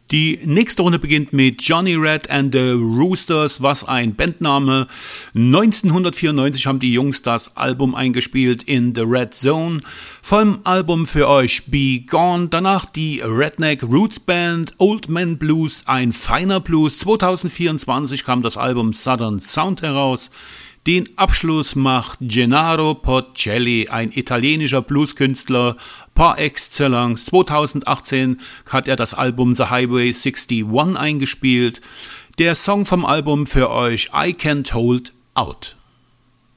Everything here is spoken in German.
Die nächste Runde beginnt mit Johnny Red and the Roosters, was ein Bandname. 1994 haben die Jungs das Album eingespielt in The Red Zone. Vom Album für euch Be Gone, danach die Redneck Roots Band Old Man Blues, ein feiner Blues. 2024 kam das Album Southern Sound heraus. Den Abschluss macht Gennaro Porcelli, ein italienischer Blueskünstler par excellence. 2018 hat er das Album The Highway 61 eingespielt. Der Song vom Album für euch I Can't Hold Out.